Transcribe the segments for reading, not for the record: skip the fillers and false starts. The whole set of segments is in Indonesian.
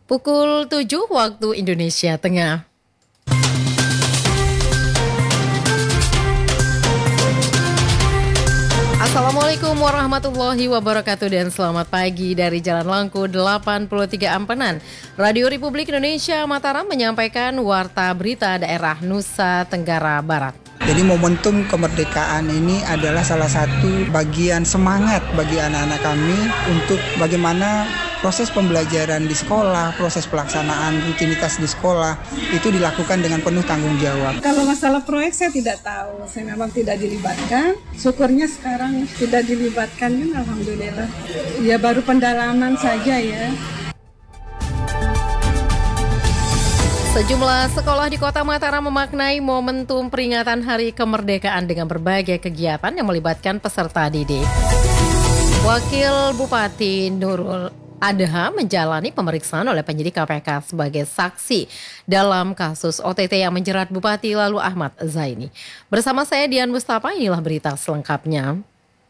Pukul 7 waktu Indonesia Tengah. Assalamualaikum warahmatullahi wabarakatuh dan selamat pagi dari Jalan Langku 83 Ampenan. Radio Republik Indonesia Mataram menyampaikan warta berita daerah Nusa Tenggara Barat. Jadi momentum kemerdekaan ini adalah salah satu bagian semangat bagi anak-anak kami untuk bagaimana proses pembelajaran di sekolah, proses pelaksanaan rutinitas di sekolah itu dilakukan dengan penuh tanggung jawab. Kalau masalah proyek saya tidak tahu, saya memang tidak dilibatkan. Syukurnya sekarang tidak dilibatkan kan, alhamdulillah. Ya baru pendalaman saja ya. Sejumlah sekolah di Kota Mataram memaknai momentum peringatan Hari Kemerdekaan dengan berbagai kegiatan yang melibatkan peserta didik. Wakil Bupati Nurul Adha menjalani pemeriksaan oleh penyidik KPK sebagai saksi dalam kasus OTT yang menjerat Bupati Lalu Ahmad Zaini. Bersama saya Dian Mustafa, inilah berita selengkapnya.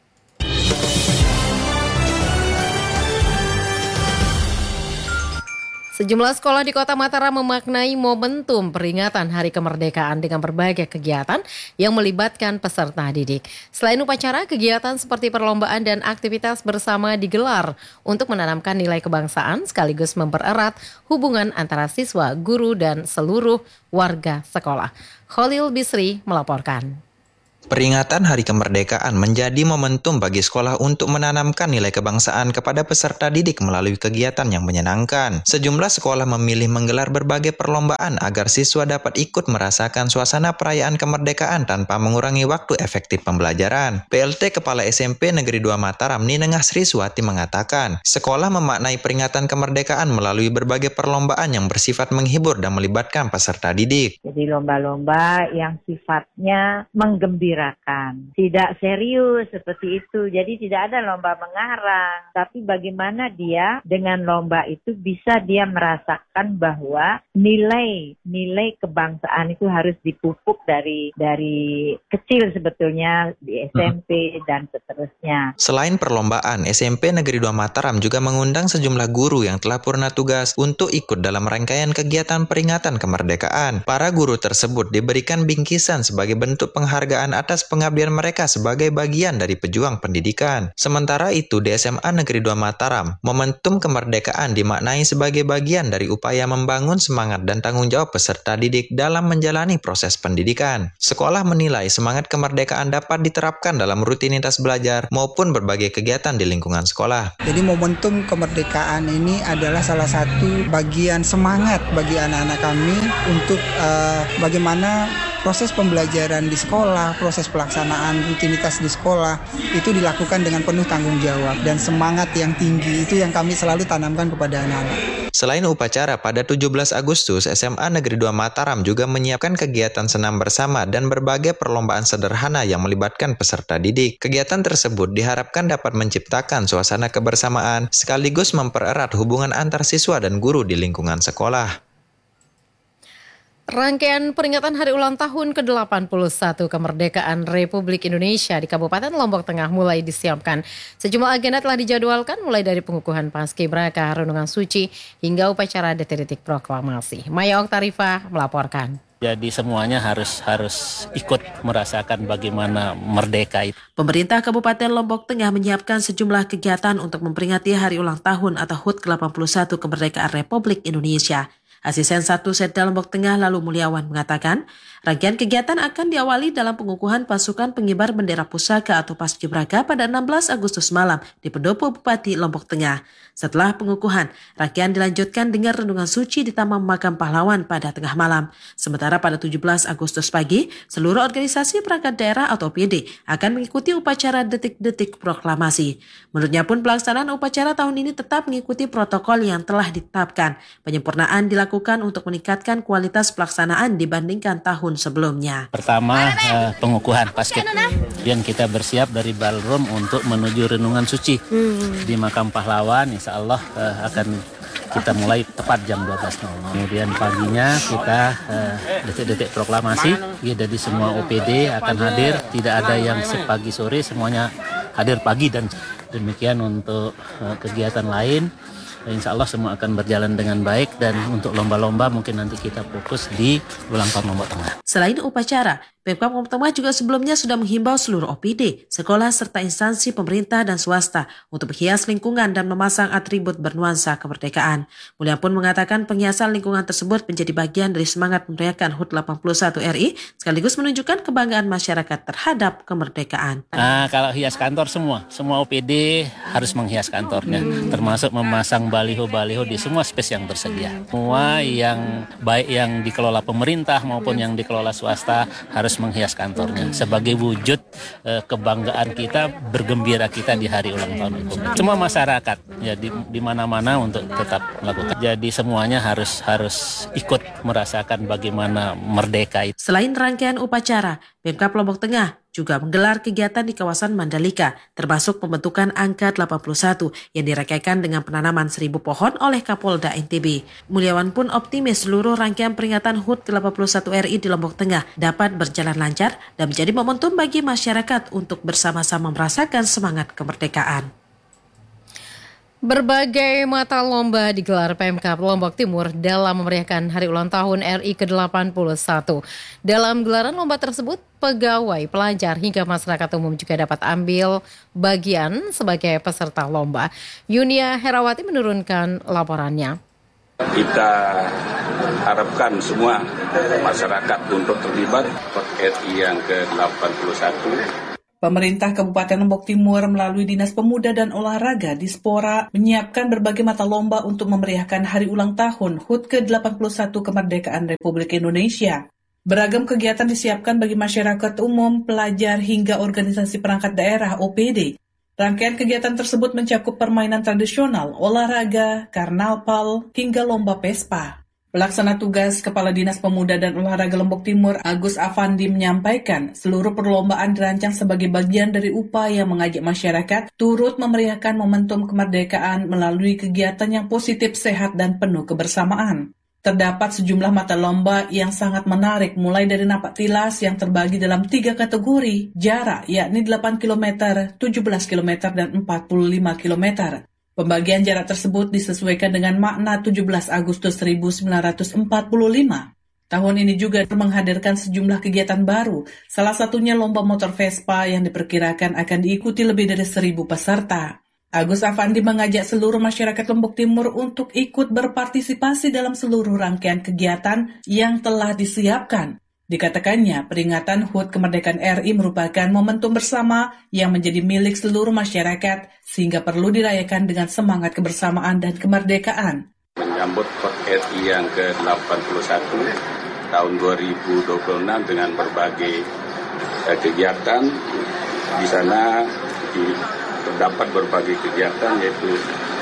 Sejumlah sekolah di Kota Mataram memaknai momentum peringatan Hari Kemerdekaan dengan berbagai kegiatan yang melibatkan peserta didik. Selain upacara, kegiatan seperti perlombaan dan aktivitas bersama digelar untuk menanamkan nilai kebangsaan sekaligus mempererat hubungan antara siswa, guru, dan seluruh warga sekolah. Khalil Bisri melaporkan. Peringatan Hari Kemerdekaan menjadi momentum bagi sekolah untuk menanamkan nilai kebangsaan kepada peserta didik melalui kegiatan yang menyenangkan. Sejumlah sekolah memilih menggelar berbagai perlombaan agar siswa dapat ikut merasakan suasana perayaan kemerdekaan tanpa mengurangi waktu efektif pembelajaran. PLT Kepala SMP Negeri 2 Mataram, Ninengah Sri Suwati mengatakan, sekolah memaknai peringatan kemerdekaan melalui berbagai perlombaan yang bersifat menghibur dan melibatkan peserta didik. Jadi lomba-lomba yang sifatnya menggembirakan. Tidak serius seperti itu. Jadi tidak ada lomba mengarang. Tapi bagaimana dia dengan lomba itu bisa dia merasakan bahwa nilai kebangsaan itu harus dipupuk dari kecil sebetulnya di SMP dan seterusnya. Selain perlombaan, SMP Negeri 2 Mataram juga mengundang sejumlah guru yang telah purna tugas untuk ikut dalam rangkaian kegiatan peringatan kemerdekaan. Para guru tersebut diberikan bingkisan sebagai bentuk penghargaan atas pengabdian mereka sebagai bagian dari pejuang pendidikan. Sementara itu, di SMA Negeri 2 Mataram, momentum kemerdekaan dimaknai sebagai bagian dari upaya membangun semangat dan tanggung jawab peserta didik dalam menjalani proses pendidikan. Sekolah menilai semangat kemerdekaan dapat diterapkan dalam rutinitas belajar maupun berbagai kegiatan di lingkungan sekolah. Jadi momentum kemerdekaan ini adalah salah satu bagian semangat bagi anak-anak kami untuk bagaimana proses pembelajaran di sekolah, proses pelaksanaan rutinitas di sekolah itu dilakukan dengan penuh tanggung jawab dan semangat yang tinggi itu yang kami selalu tanamkan kepada anak-anak. Selain upacara, pada 17 Agustus, SMA Negeri 2 Mataram juga menyiapkan kegiatan senam bersama dan berbagai perlombaan sederhana yang melibatkan peserta didik. Kegiatan tersebut diharapkan dapat menciptakan suasana kebersamaan sekaligus mempererat hubungan antar siswa dan guru di lingkungan sekolah. Rangkaian peringatan hari ulang tahun ke-81 kemerdekaan Republik Indonesia di Kabupaten Lombok Tengah mulai disiapkan. Sejumlah agenda telah dijadwalkan mulai dari pengukuhan Paskibraka, renungan suci, hingga upacara detik-detik proklamasi. Maya Oktarifah melaporkan. Jadi semuanya harus ikut merasakan bagaimana merdeka itu. Pemerintah Kabupaten Lombok Tengah menyiapkan sejumlah kegiatan untuk memperingati hari ulang tahun atau HUT ke-81 kemerdekaan Republik Indonesia. Asisten 1 Setda Lombok Tengah Lalu Mulyawan mengatakan, rangkaian kegiatan akan diawali dalam pengukuhan pasukan pengibar bendera pusaka atau Paskibraka pada 16 Agustus malam di Pendopo Bupati Lombok Tengah. Setelah pengukuhan, rangkaian dilanjutkan dengan renungan suci di Taman Makam Pahlawan pada tengah malam. Sementara pada 17 Agustus pagi, seluruh organisasi perangkat daerah atau PD akan mengikuti upacara detik-detik proklamasi. Menurutnya pun pelaksanaan upacara tahun ini tetap mengikuti protokol yang telah ditetapkan. Penyempurnaan dilakukan untuk meningkatkan kualitas pelaksanaan dibandingkan tahun sebelumnya. Pertama, pengukuhan pasket. Kemudian kita bersiap dari ballroom untuk menuju renungan suci di Makam Pahlawan. Insya Allah akan kita mulai tepat jam 12.00. Kemudian paginya kita detik-detik proklamasi. Jadi semua OPD akan hadir. Tidak ada yang pagi sore, semuanya hadir pagi dan demikian untuk kegiatan lain. Insya Allah semua akan berjalan dengan baik, dan untuk lomba-lomba mungkin nanti kita fokus di ulang tahun Lombok Tengah. Selain upacara, Pemkab Lombok Tengah juga sebelumnya sudah menghimbau seluruh OPD, sekolah serta instansi pemerintah dan swasta untuk menghias lingkungan dan memasang atribut bernuansa kemerdekaan. Mulia pun mengatakan penghiasan lingkungan tersebut menjadi bagian dari semangat merayakan HUT 81 RI sekaligus menunjukkan kebanggaan masyarakat terhadap kemerdekaan. Kalau hias kantor semua OPD harus menghias kantornya, termasuk memasang baliho-baliho di semua space yang tersedia. Semua yang baik yang dikelola pemerintah maupun yang dikelola swasta harus menghias kantornya sebagai wujud kebanggaan kita, bergembira kita di hari ulang tahun itu. Semua masyarakat ya di mana-mana untuk tetap melakukan. Jadi semuanya harus ikut merasakan bagaimana merdeka itu. Selain rangkaian upacara, Pemkab Lombok Tengah juga menggelar kegiatan di kawasan Mandalika, termasuk pembentukan Angka 81 yang dirangkaikan dengan penanaman 1000 pohon oleh Kapolda NTB. Mulyawan pun optimis seluruh rangkaian peringatan HUT 81 RI di Lombok Tengah dapat berjalan lancar dan menjadi momentum bagi masyarakat untuk bersama-sama merasakan semangat kemerdekaan. Berbagai mata lomba digelar Pemkab Lombok Timur dalam memeriahkan Hari Ulang Tahun RI ke-81. Dalam gelaran lomba tersebut, pegawai, pelajar hingga masyarakat umum juga dapat ambil bagian sebagai peserta lomba. Yunia Herawati menurunkan laporannya. Kita harapkan semua masyarakat untuk terlibat RI yang ke-81. Pemerintah Kabupaten Lombok Timur melalui Dinas Pemuda dan Olahraga Dispora menyiapkan berbagai mata lomba untuk memeriahkan Hari Ulang Tahun HUT ke-81 Kemerdekaan Republik Indonesia. Beragam kegiatan disiapkan bagi masyarakat umum, pelajar hingga organisasi perangkat daerah OPD. Rangkaian kegiatan tersebut mencakup permainan tradisional, olahraga, karnaval, hingga lomba pespa. Pelaksana tugas Kepala Dinas Pemuda dan Olahraga Lombok Timur Agus Afandi menyampaikan seluruh perlombaan dirancang sebagai bagian dari upaya mengajak masyarakat turut memeriahkan momentum kemerdekaan melalui kegiatan yang positif, sehat, dan penuh kebersamaan. Terdapat sejumlah mata lomba yang sangat menarik mulai dari napak tilas yang terbagi dalam 3 kategori jarak yakni 8 km, 17 km, dan 45 km. Pembagian jarak tersebut disesuaikan dengan makna 17 Agustus 1945. Tahun ini juga menghadirkan sejumlah kegiatan baru, salah satunya lomba motor Vespa yang diperkirakan akan diikuti lebih dari 1000 peserta. Agus Afandi mengajak seluruh masyarakat Lombok Timur untuk ikut berpartisipasi dalam seluruh rangkaian kegiatan yang telah disiapkan. Dikatakannya, peringatan HUT Kemerdekaan RI merupakan momentum bersama yang menjadi milik seluruh masyarakat sehingga perlu dirayakan dengan semangat kebersamaan dan kemerdekaan. Menyambut HUT RI yang ke-81 tahun 2026 dengan berbagai kegiatan. Di sana terdapat berbagai kegiatan yaitu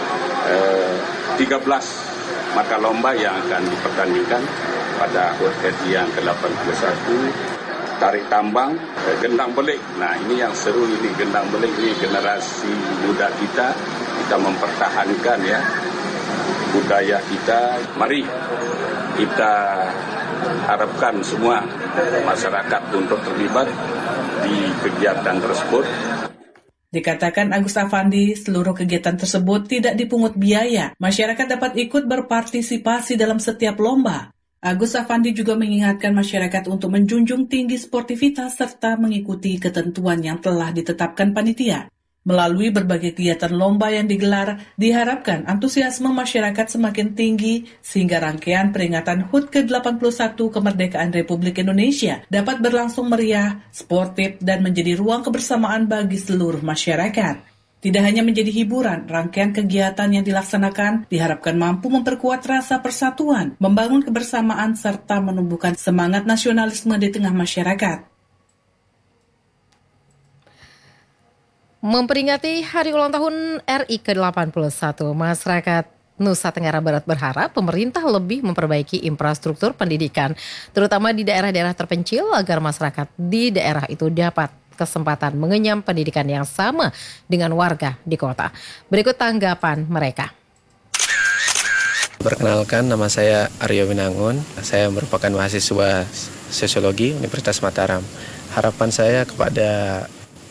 13 mata lomba yang akan dipertandingkan pada HUT RI yang ke-81, tarik tambang, gendang belik. Nah ini yang seru ini, gendang belik ini generasi muda kita mempertahankan ya budaya kita. Mari kita harapkan semua masyarakat untuk terlibat di kegiatan tersebut. Dikatakan Agus Afandi, seluruh kegiatan tersebut tidak dipungut biaya. Masyarakat dapat ikut berpartisipasi dalam setiap lomba. Agus Afandi juga mengingatkan masyarakat untuk menjunjung tinggi sportivitas serta mengikuti ketentuan yang telah ditetapkan panitia. Melalui berbagai kegiatan lomba yang digelar, diharapkan antusiasme masyarakat semakin tinggi sehingga rangkaian peringatan HUT ke-81 Kemerdekaan Republik Indonesia dapat berlangsung meriah, sportif, dan menjadi ruang kebersamaan bagi seluruh masyarakat. Tidak hanya menjadi hiburan, rangkaian kegiatan yang dilaksanakan diharapkan mampu memperkuat rasa persatuan, membangun kebersamaan, serta menumbuhkan semangat nasionalisme di tengah masyarakat. Memperingati Hari Ulang Tahun RI ke-81, masyarakat Nusa Tenggara Barat berharap pemerintah lebih memperbaiki infrastruktur pendidikan, terutama di daerah-daerah terpencil agar masyarakat di daerah itu dapat kesempatan mengenyam pendidikan yang sama dengan warga di kota. Berikut tanggapan mereka. Perkenalkan, nama saya Aryo Winangun. Saya merupakan mahasiswa Sosiologi Universitas Mataram. Harapan saya kepada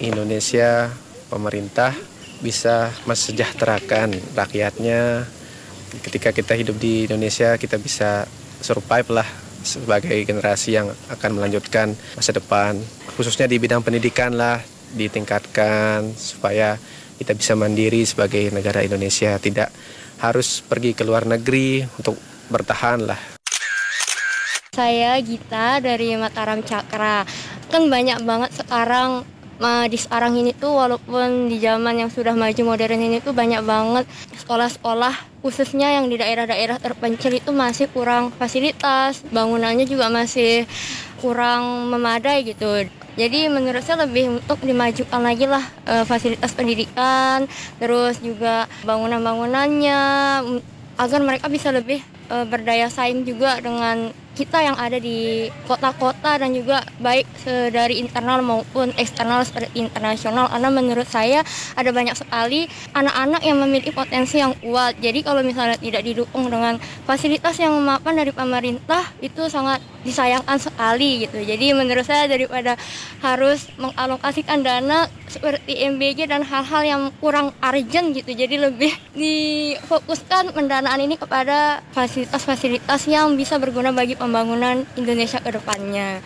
Indonesia, pemerintah bisa mensejahterakan rakyatnya Ketika kita hidup di Indonesia, kita bisa survive lah sebagai generasi yang akan melanjutkan masa depan. Khususnya di bidang pendidikan lah, ditingkatkan supaya kita bisa mandiri sebagai negara Indonesia, tidak harus pergi ke luar negeri untuk bertahan lah. Saya Gita dari Mataram Cakra. Kan banyak banget sekarang di sekarang ini tuh, walaupun di zaman yang sudah maju modern ini tuh banyak banget sekolah-sekolah khususnya yang di daerah-daerah terpencil itu masih kurang fasilitas, bangunannya juga masih kurang memadai gitu. Jadi menurut saya lebih untuk dimajukan lagi lah fasilitas pendidikan, terus juga bangunan-bangunannya agar mereka bisa lebih berdaya saing juga dengan kita yang ada di kota-kota dan juga baik dari internal maupun eksternal seperti internasional. Karena menurut saya ada banyak sekali anak-anak yang memiliki potensi yang kuat. Jadi kalau misalnya tidak didukung dengan fasilitas yang mapan dari pemerintah itu sangat disayangkan sekali gitu. Jadi menurut saya daripada harus mengalokasikan dana seperti MBG dan hal-hal yang kurang urgent gitu, jadi lebih difokuskan pendanaan ini kepada fasilitas-fasilitas yang bisa berguna bagi pembangunan Indonesia ke depannya.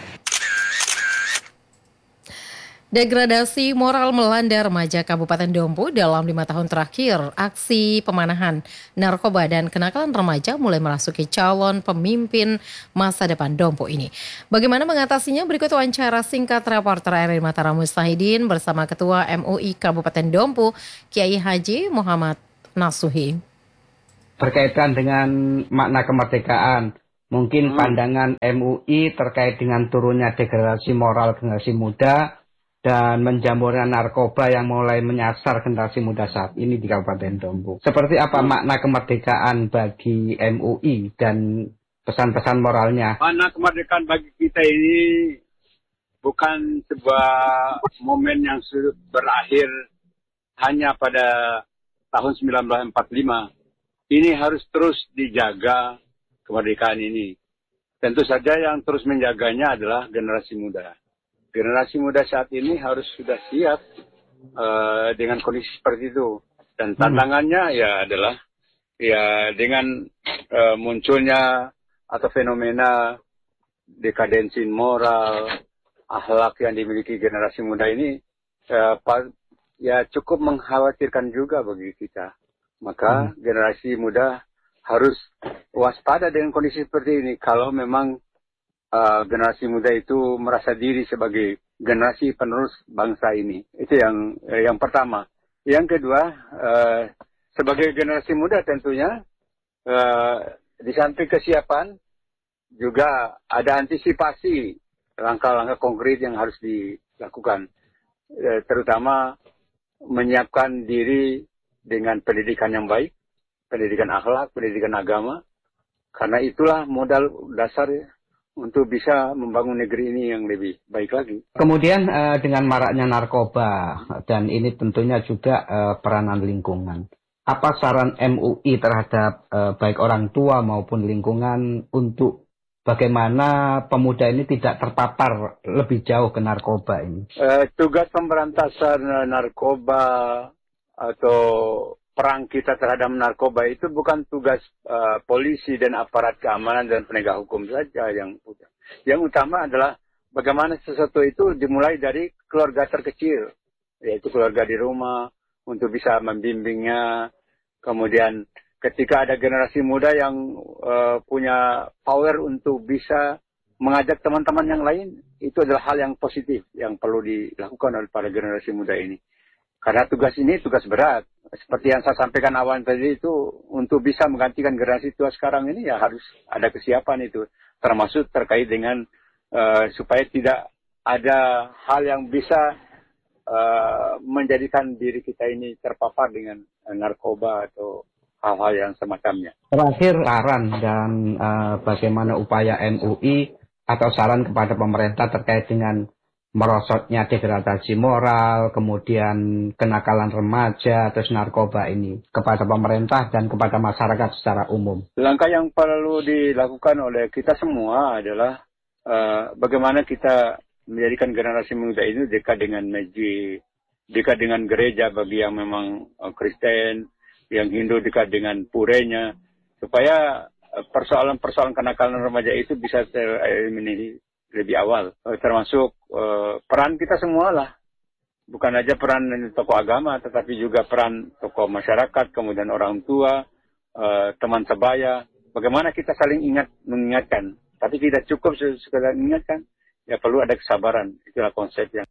Degradasi moral melanda remaja Kabupaten Dompu dalam 5 tahun terakhir. Aksi pemanahan narkoba dan kenakalan remaja mulai merasuki calon pemimpin masa depan Dompu ini. Bagaimana mengatasinya? Berikut wawancara singkat reporter RRI Mataram Mustahidin bersama Ketua MUI Kabupaten Dompu, Kiai Haji Muhammad Nasuhi. Berkaitan dengan makna kemerdekaan, mungkin pandangan MUI terkait dengan turunnya degradasi moral generasi muda dan menjamurnya narkoba yang mulai menyasar generasi muda saat ini di Kabupaten Dompu. Seperti apa makna kemerdekaan bagi MUI dan pesan-pesan moralnya? Makna kemerdekaan bagi kita ini bukan sebuah momen yang berakhir hanya pada tahun 1945. Ini harus terus dijaga kemerdekaan ini. Tentu saja yang terus menjaganya adalah generasi muda. Generasi muda saat ini harus sudah siap dengan kondisi seperti itu. Dan tantangannya adalah dengan munculnya atau fenomena dekadensi moral, akhlak yang dimiliki generasi muda ini cukup mengkhawatirkan juga bagi kita. Maka generasi muda harus waspada dengan kondisi seperti ini. Kalau memang generasi muda itu merasa diri sebagai generasi penerus bangsa ini. Itu yang pertama. Yang kedua, sebagai generasi muda tentunya di samping kesiapan juga ada antisipasi langkah-langkah konkret yang harus dilakukan. Terutama menyiapkan diri dengan pendidikan yang baik, pendidikan akhlak, pendidikan agama. Karena itulah modal dasar untuk bisa membangun negeri ini yang lebih baik lagi. Kemudian dengan maraknya narkoba, dan ini tentunya juga peranan lingkungan. Apa saran MUI terhadap baik orang tua maupun lingkungan untuk bagaimana pemuda ini tidak terpapar lebih jauh ke narkoba ini? Tugas pemberantasan narkoba atau perang kita terhadap narkoba itu bukan tugas polisi dan aparat keamanan dan penegak hukum saja yang utama adalah bagaimana sesuatu itu dimulai dari keluarga terkecil, yaitu keluarga di rumah untuk bisa membimbingnya. Kemudian ketika ada generasi muda yang punya power untuk bisa mengajak teman-teman yang lain, itu adalah hal yang positif yang perlu dilakukan oleh para generasi muda ini. Karena tugas ini tugas berat. Seperti yang saya sampaikan awal tadi itu, untuk bisa menggantikan generasi tua sekarang ini ya harus ada kesiapan itu. Termasuk terkait dengan supaya tidak ada hal yang bisa menjadikan diri kita ini terpapar dengan narkoba atau hal-hal yang semacamnya. Terakhir, saran dan bagaimana upaya MUI atau saran kepada pemerintah terkait dengan merosotnya degradasi moral, kemudian kenakalan remaja, terus narkoba ini kepada pemerintah dan kepada masyarakat secara umum. Langkah yang perlu dilakukan oleh kita semua adalah bagaimana kita menjadikan generasi muda ini dekat dengan masjid, dekat dengan gereja bagi yang memang Kristen, yang Hindu dekat dengan purenya, supaya persoalan-persoalan kenakalan remaja itu bisa tereliminasi lebih awal, termasuk peran kita semua lah. Bukan aja peran tokoh agama, tetapi juga peran tokoh masyarakat, kemudian orang tua, teman sebaya. Bagaimana kita saling mengingatkan. Tapi tidak cukup sekedar mengingatkan, ya perlu ada kesabaran. Itulah konsep yang.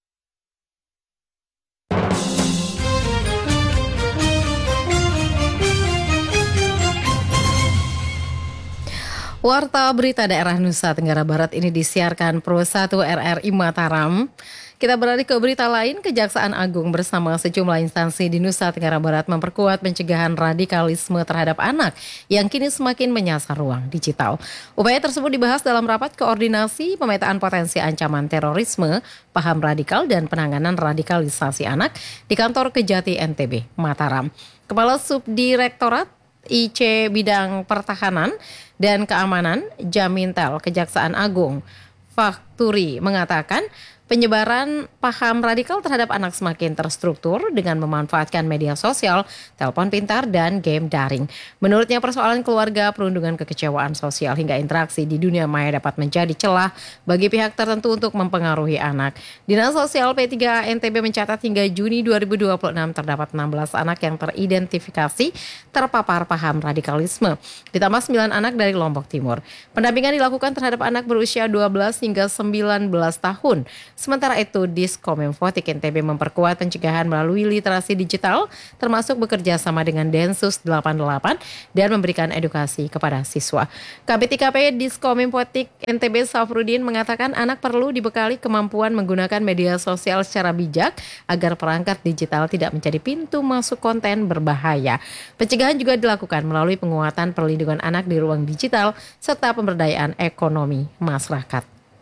Warta Berita Daerah Nusa Tenggara Barat ini disiarkan Pro 1 RRI Mataram. Kita beralih ke berita lain, Kejaksaan Agung bersama sejumlah instansi di Nusa Tenggara Barat memperkuat pencegahan radikalisme terhadap anak yang kini semakin menyasar ruang digital. Upaya tersebut dibahas dalam rapat koordinasi pemetaan potensi ancaman terorisme, paham radikal dan penanganan radikalisasi anak di kantor Kejati NTB Mataram. Kepala Subdirektorat IC Bidang Pertahanan dan Keamanan Jamintel Kejaksaan Agung Fakturi mengatakan penyebaran paham radikal terhadap anak semakin terstruktur dengan memanfaatkan media sosial, telepon pintar, dan game daring. Menurutnya persoalan keluarga, perundungan kekecewaan sosial hingga interaksi di dunia maya dapat menjadi celah bagi pihak tertentu untuk mempengaruhi anak. Dinas Sosial P3 NTB mencatat hingga Juni 2026 terdapat 16 anak yang teridentifikasi terpapar paham radikalisme, ditambah 9 anak dari Lombok Timur. Pendampingan dilakukan terhadap anak berusia 12 hingga 19 tahun. Sementara itu, Diskominfotik NTB memperkuat pencegahan melalui literasi digital, termasuk bekerja sama dengan Densus 88 dan memberikan edukasi kepada siswa. KP3P Diskominfotik NTB Safrudin mengatakan anak perlu dibekali kemampuan menggunakan media sosial secara bijak agar perangkat digital tidak menjadi pintu masuk konten berbahaya. Pencegahan juga dilakukan melalui penguatan perlindungan anak di ruang digital serta pemberdayaan ekonomi masyarakat.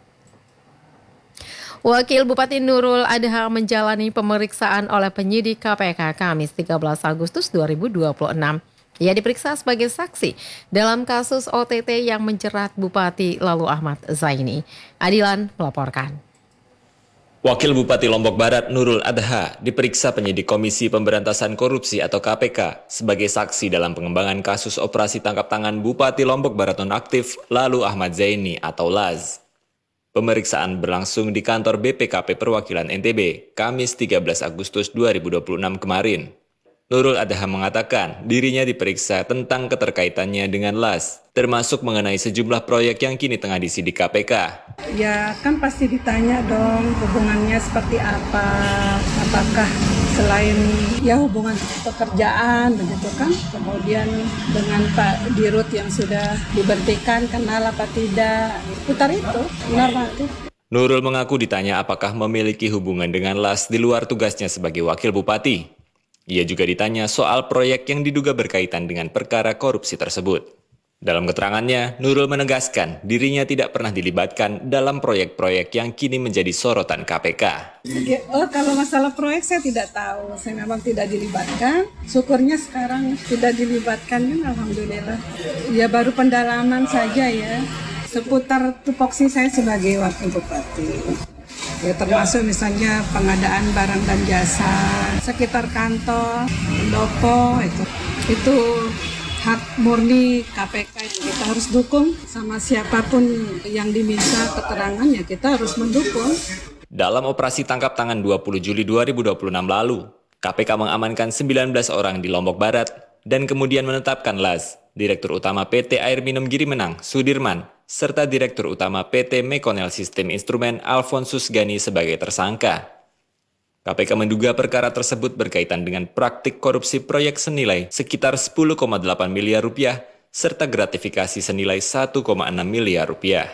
Wakil Bupati Nurul Adha menjalani pemeriksaan oleh penyidik KPK Kamis 13 Agustus 2026. Ia diperiksa sebagai saksi dalam kasus OTT yang menjerat Bupati Lalu Ahmad Zaini. Adilan melaporkan. Wakil Bupati Lombok Barat Nurul Adha diperiksa penyidik Komisi Pemberantasan Korupsi atau KPK sebagai saksi dalam pengembangan kasus operasi tangkap tangan Bupati Lombok Barat nonaktif Lalu Ahmad Zaini atau Laz. Pemeriksaan berlangsung di kantor BPKP Perwakilan NTB, Kamis 13 Agustus 2026 kemarin. Nurul Adha mengatakan dirinya diperiksa tentang keterkaitannya dengan Laz, termasuk mengenai sejumlah proyek yang kini tengah disidik KPK. Ya kan pasti ditanya dong hubungannya seperti apa, apakah selain ya hubungan pekerjaan begitu kan, kemudian dengan Pak Dirut yang sudah diberhentikan kenal apa tidak, putar itu normatif. Nurul mengaku ditanya apakah memiliki hubungan dengan Laz di luar tugasnya sebagai wakil bupati. Ia juga ditanya soal proyek yang diduga berkaitan dengan perkara korupsi tersebut. Dalam keterangannya, Nurul menegaskan dirinya tidak pernah dilibatkan dalam proyek-proyek yang kini menjadi sorotan KPK. Oh, kalau masalah proyek saya tidak tahu, saya memang tidak dilibatkan. Syukurnya sekarang tidak dilibatkan, kan alhamdulillah. Ya baru pendalaman saja ya, seputar tupoksi saya sebagai wakil bupati. Ya termasuk misalnya pengadaan barang dan jasa sekitar kantor, pendopo itu hak murni KPK yang kita harus dukung, sama siapapun yang diminta keterangannya kita harus mendukung. Dalam operasi tangkap tangan 20 Juli 2026 lalu, KPK mengamankan 19 orang di Lombok Barat dan kemudian menetapkan Laz, Direktur Utama PT Air Minum Giri Menang, Sudirman, serta Direktur Utama PT Mekonel Sistem Instrumen Alfonsus Gani sebagai tersangka. KPK menduga perkara tersebut berkaitan dengan praktik korupsi proyek senilai sekitar 10,8 miliar rupiah serta gratifikasi senilai 1,6 miliar rupiah.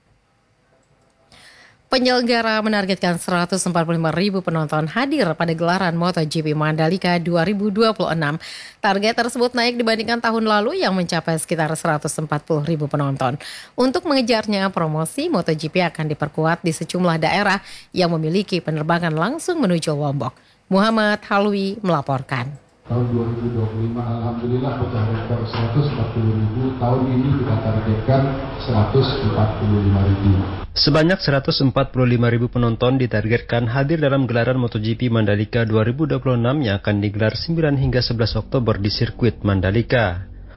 Penyelenggara menargetkan 145.000 penonton hadir pada gelaran MotoGP Mandalika 2026. Target tersebut naik dibandingkan tahun lalu yang mencapai sekitar 140.000 penonton. Untuk mengejarnya, promosi MotoGP akan diperkuat di sejumlah daerah yang memiliki penerbangan langsung menuju Lombok. Muhammad Halwi melaporkan. Tahun 2025 alhamdulillah pecah rekor 140.000, tahun ini kita targetkan 145.000. Sebanyak 145.000 penonton ditargetkan hadir dalam gelaran MotoGP Mandalika 2026 yang akan digelar 9 hingga 11 Oktober di sirkuit Mandalika.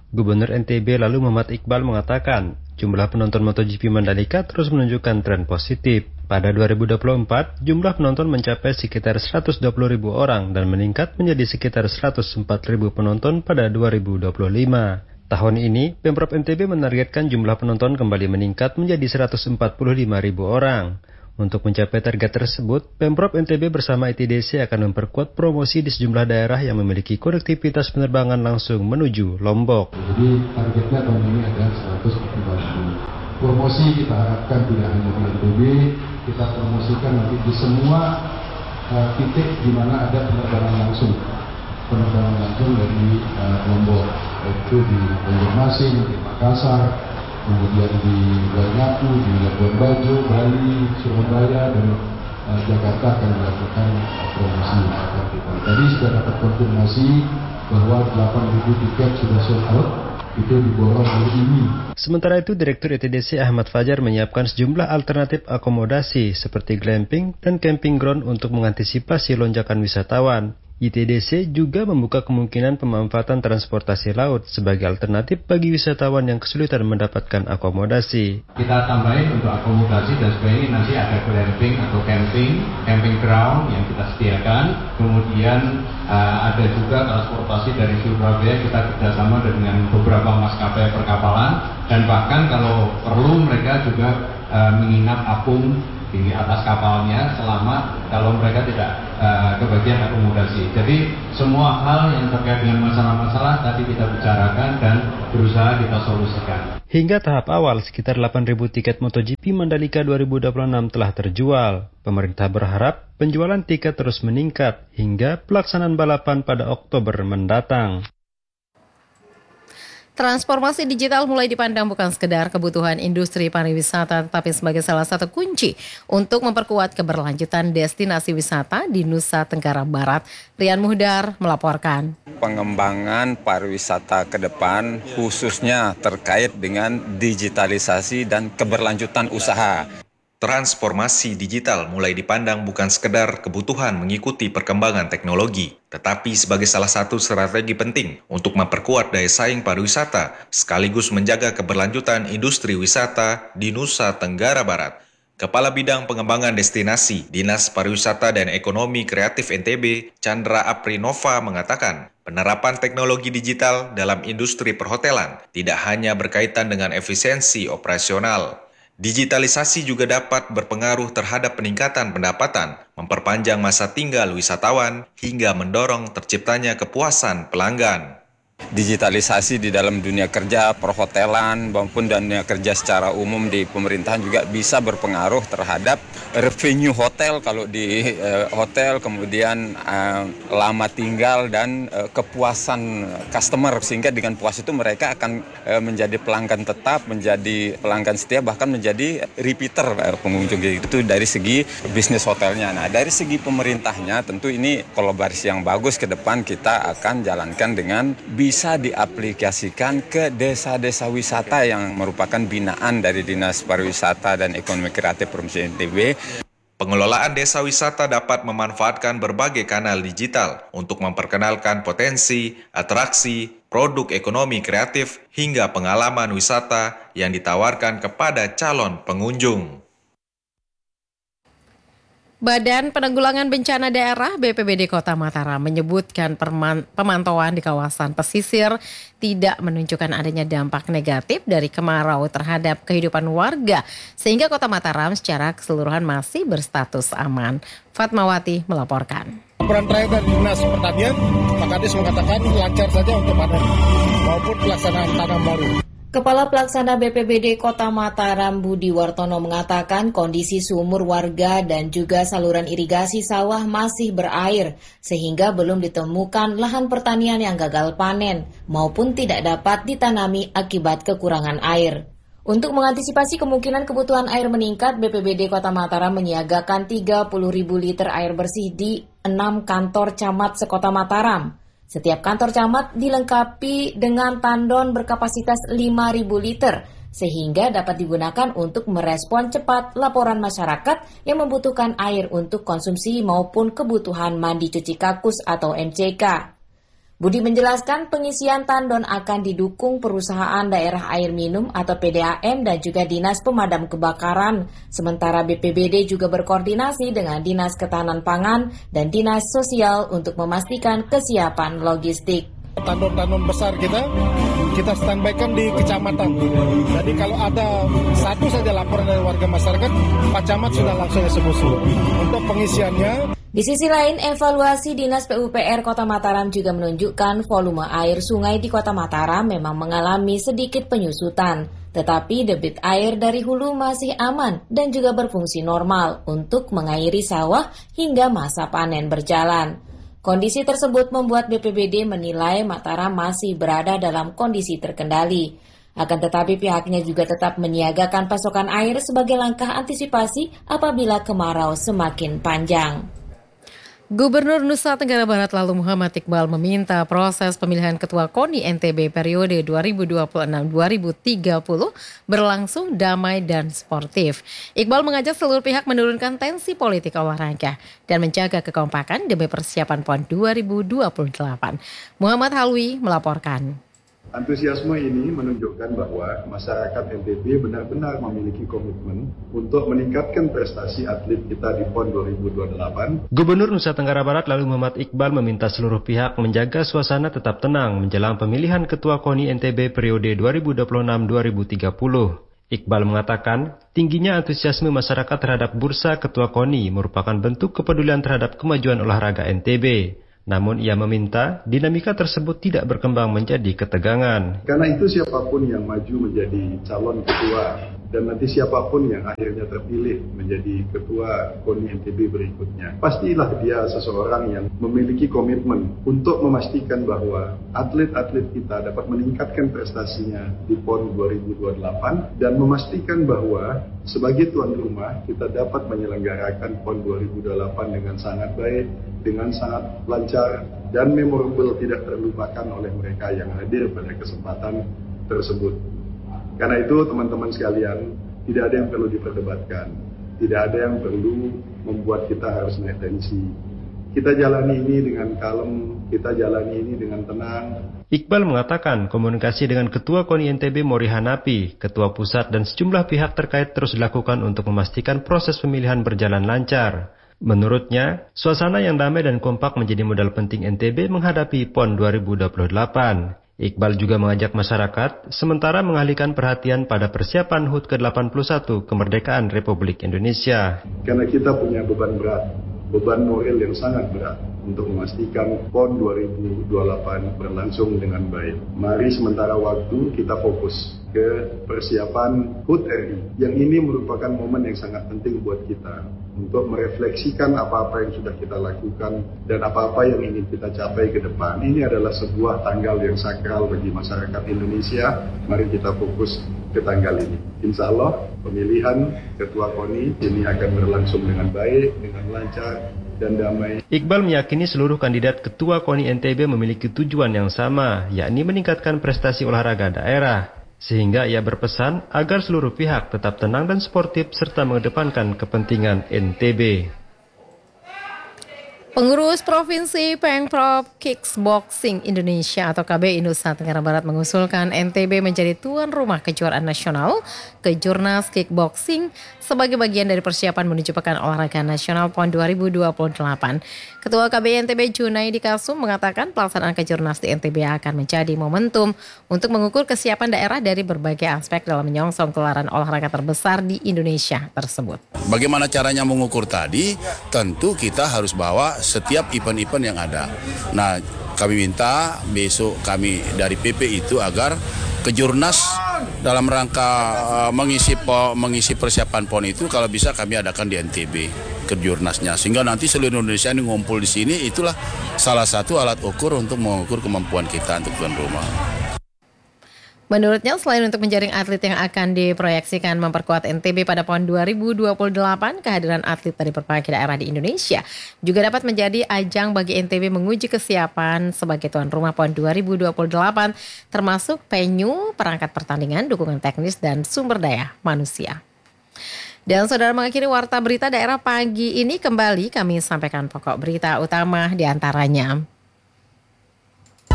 Gubernur NTB lalu Muhammad Iqbal mengatakan, jumlah penonton MotoGP Mandalika terus menunjukkan tren positif. Pada 2024, jumlah penonton mencapai sekitar 120.000 orang dan meningkat menjadi sekitar 104.000 penonton pada 2025. Tahun ini, Pemprov NTB menargetkan jumlah penonton kembali meningkat menjadi 145.000 orang. Untuk mencapai target tersebut, Pemprov NTB bersama ITDC akan memperkuat promosi di sejumlah daerah yang memiliki konektivitas penerbangan langsung menuju Lombok. Jadi targetnya tahun ini ada 145.000. Promosi kita harapkan tidak hanya di NTB, kita promosikan nanti di semua titik di mana ada penerbangan langsung dari Lombok, yaitu di Banjarmasin, di Makassar, kemudian di Waingapu, di Labuan Bajo, Bali, Surabaya, dan Jakarta akan melakukan promosi. Tadi sudah dapat konfirmasi bahwa 8.000 tiket sudah sold out. Itu diborong hari ini. Sementara itu, Direktur ITDC Ahmad Fajar menyiapkan sejumlah alternatif akomodasi seperti glamping dan camping ground untuk mengantisipasi lonjakan wisatawan. ITDC juga membuka kemungkinan pemanfaatan transportasi laut sebagai alternatif bagi wisatawan yang kesulitan mendapatkan akomodasi. Kita tambahin untuk akomodasi dan sebagainya, nanti ada glamping atau camping ground yang kita sediakan. Kemudian ada juga transportasi dari Surabaya, kita kerjasama dengan beberapa maskapai perkapalan. Dan bahkan kalau perlu mereka juga menginap apung di atas kapalnya selama kalau mereka tidak kebagian akomodasi. Jadi semua hal yang terkait dengan masalah-masalah tadi kita bicarakan dan berusaha kita solusikan. Hingga tahap awal, sekitar 8.000 tiket MotoGP Mandalika 2026 telah terjual. Pemerintah berharap penjualan tiket terus meningkat hingga pelaksanaan balapan pada Oktober mendatang. Transformasi digital mulai dipandang bukan sekedar kebutuhan industri pariwisata, tetapi sebagai salah satu kunci untuk memperkuat keberlanjutan destinasi wisata di Nusa Tenggara Barat. Rian Muhdar melaporkan. Pengembangan pariwisata ke depan khususnya terkait dengan digitalisasi dan keberlanjutan usaha. Transformasi digital mulai dipandang bukan sekedar kebutuhan mengikuti perkembangan teknologi, tetapi sebagai salah satu strategi penting untuk memperkuat daya saing pariwisata sekaligus menjaga keberlanjutan industri wisata di Nusa Tenggara Barat. Kepala Bidang Pengembangan Destinasi Dinas Pariwisata dan Ekonomi Kreatif NTB, Chandra Aprinova mengatakan, penerapan teknologi digital dalam industri perhotelan tidak hanya berkaitan dengan efisiensi operasional. Digitalisasi juga dapat berpengaruh terhadap peningkatan pendapatan, memperpanjang masa tinggal wisatawan, hingga mendorong terciptanya kepuasan pelanggan. Digitalisasi di dalam dunia kerja, perhotelan, maupun dunia kerja secara umum di pemerintahan juga bisa berpengaruh terhadap revenue hotel kalau di hotel, kemudian lama tinggal dan kepuasan customer, sehingga dengan puas itu mereka akan menjadi pelanggan tetap, menjadi pelanggan setia, bahkan menjadi repeater pengunjung. Itu dari segi bisnis hotelnya. Nah, dari segi pemerintahnya tentu ini kolaborasi yang bagus ke depan kita akan jalankan dengan bisa diaplikasikan ke desa-desa wisata yang merupakan binaan dari Dinas Pariwisata dan Ekonomi Kreatif Provinsi NTB. Pengelolaan desa wisata dapat memanfaatkan berbagai kanal digital untuk memperkenalkan potensi, atraksi, produk ekonomi kreatif, hingga pengalaman wisata yang ditawarkan kepada calon pengunjung. Badan Penanggulangan Bencana Daerah BPBD Kota Mataram menyebutkan pemantauan di kawasan pesisir tidak menunjukkan adanya dampak negatif dari kemarau terhadap kehidupan warga, sehingga Kota Mataram secara keseluruhan masih berstatus aman. Fatmawati melaporkan. Laporan terakhir dari Dinas Pertanian, Pak Kadis mengatakan lancar saja untuk panen maupun pelaksanaan tanam baru. Kepala Pelaksana BPBD Kota Mataram Budi Wartono mengatakan kondisi sumur warga dan juga saluran irigasi sawah masih berair sehingga belum ditemukan lahan pertanian yang gagal panen maupun tidak dapat ditanami akibat kekurangan air. Untuk mengantisipasi kemungkinan kebutuhan air meningkat, BPBD Kota Mataram menyiagakan 30.000 liter air bersih di 6 kantor camat sekota Mataram. Setiap kantor camat dilengkapi dengan tandon berkapasitas 5.000 liter, sehingga dapat digunakan untuk merespon cepat laporan masyarakat yang membutuhkan air untuk konsumsi maupun kebutuhan mandi cuci kakus atau MCK. Budi menjelaskan pengisian tandon akan didukung perusahaan daerah air minum atau PDAM dan juga Dinas Pemadam Kebakaran. Sementara BPBD juga berkoordinasi dengan Dinas Ketahanan Pangan dan Dinas Sosial untuk memastikan kesiapan logistik. Tandon-tandon besar kita standby-kan di kecamatan. Jadi kalau ada satu saja laporan dari warga masyarakat, Pak Camat sudah langsung eksekusi. Untuk pengisiannya. Di sisi lain, evaluasi Dinas PUPR Kota Mataram juga menunjukkan volume air sungai di Kota Mataram memang mengalami sedikit penyusutan. Tetapi debit air dari hulu masih aman dan juga berfungsi normal untuk mengairi sawah hingga masa panen berjalan. Kondisi tersebut membuat BPBD menilai Mataram masih berada dalam kondisi terkendali. Akan tetapi pihaknya juga tetap menyiagakan pasokan air sebagai langkah antisipasi apabila kemarau semakin panjang. Gubernur Nusa Tenggara Barat lalu Muhammad Iqbal meminta proses pemilihan Ketua KONI NTB periode 2026-2030 berlangsung damai dan sportif. Iqbal mengajak seluruh pihak menurunkan tensi politik olahraga dan menjaga kekompakan demi persiapan PON 2028. Muhammad Halwi melaporkan. Antusiasme ini menunjukkan bahwa masyarakat NTB benar-benar memiliki komitmen untuk meningkatkan prestasi atlet kita di PON 2028. Gubernur Nusa Tenggara Barat lalu Muhammad Iqbal meminta seluruh pihak menjaga suasana tetap tenang menjelang pemilihan Ketua KONI NTB periode 2026-2030. Iqbal mengatakan, tingginya antusiasme masyarakat terhadap bursa Ketua KONI merupakan bentuk kepedulian terhadap kemajuan olahraga NTB. Namun ia meminta dinamika tersebut tidak berkembang menjadi ketegangan. Karena itu siapapun yang maju menjadi calon ketua dan nanti siapapun yang akhirnya terpilih menjadi ketua KONI NTB berikutnya, pastilah dia seseorang yang memiliki komitmen untuk memastikan bahwa atlet-atlet kita dapat meningkatkan prestasinya di PON 2028 dan memastikan bahwa sebagai tuan rumah kita dapat menyelenggarakan PON 2028 dengan sangat baik, dengan sangat lancar dan memorable, tidak terlupakan oleh mereka yang hadir pada kesempatan tersebut. Karena itu teman-teman sekalian, tidak ada yang perlu diperdebatkan, tidak ada yang perlu membuat kita harus naik tensi. Kita jalani ini dengan kalem, kita jalani ini dengan tenang. Iqbal mengatakan komunikasi dengan Ketua KONI NTB Mori Hanapi, Ketua Pusat dan sejumlah pihak terkait terus dilakukan untuk memastikan proses pemilihan berjalan lancar. Menurutnya, suasana yang damai dan kompak menjadi modal penting NTB menghadapi PON 2028. Iqbal juga mengajak masyarakat sementara mengalihkan perhatian pada persiapan HUT ke-81 kemerdekaan Republik Indonesia. Karena kita punya beban berat, beban moral yang sangat berat untuk memastikan PON 2028 berlangsung dengan baik. Mari sementara waktu kita fokus ke persiapan HUT RI. Yang ini merupakan momen yang sangat penting buat kita untuk merefleksikan apa-apa yang sudah kita lakukan dan apa-apa yang ingin kita capai ke depan. Ini adalah sebuah tanggal yang sakral bagi masyarakat Indonesia. Mari kita fokus ke tanggal ini. Insya Allah pemilihan Ketua KONI ini akan berlangsung dengan baik, dengan lancar dan damai. Iqbal meyakini seluruh kandidat Ketua KONI NTB memiliki tujuan yang sama, yakni meningkatkan prestasi olahraga daerah. Sehingga ia berpesan agar seluruh pihak tetap tenang dan sportif serta mengedepankan kepentingan NTB. Pengurus Provinsi Pengprov Kickboxing Indonesia atau KBI Nusa Tenggara Barat mengusulkan NTB menjadi tuan rumah kejuaraan nasional Kejurnas Kickboxing sebagai bagian dari persiapan menuju Pekan Olahraga Nasional PON 2028. Ketua KBI NTB Junaidi Kasum mengatakan pelaksanaan Kejurnas di NTB akan menjadi momentum untuk mengukur kesiapan daerah dari berbagai aspek dalam menyongsong gelaran olahraga terbesar di Indonesia tersebut. Bagaimana caranya mengukur tadi? Tentu kita harus bawa setiap event-event yang ada. Nah, kami minta besok kami dari PP itu agar Kejurnas dalam rangka mengisi persiapan PON itu kalau bisa kami adakan di NTB Kejurnasnya, sehingga nanti seluruh Indonesia ini ngumpul di sini. Itulah salah satu alat ukur untuk mengukur kemampuan kita untuk tuan rumah. Menurutnya, selain untuk menjaring atlet yang akan diproyeksikan memperkuat NTB pada PON 2028, kehadiran atlet dari berbagai daerah di Indonesia juga dapat menjadi ajang bagi NTB menguji kesiapan sebagai tuan rumah PON 2028, termasuk venue, perangkat pertandingan, dukungan teknis, dan sumber daya manusia. Dan saudara, mengakhiri warta berita daerah pagi ini, kembali kami sampaikan pokok berita utama di antaranya.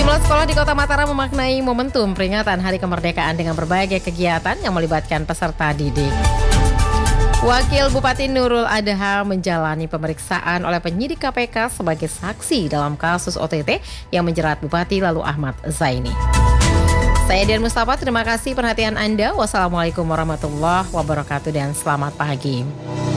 Sejumlah sekolah di Kota Mataram memaknai momentum peringatan Hari Kemerdekaan dengan berbagai kegiatan yang melibatkan peserta didik. Wakil Bupati Nurul Adha menjalani pemeriksaan oleh penyidik KPK sebagai saksi dalam kasus OTT yang menjerat Bupati Lalu Ahmad Zaini. Saya Dian Mustafa, terima kasih perhatian Anda. Wassalamualaikum warahmatullahi wabarakatuh dan selamat pagi.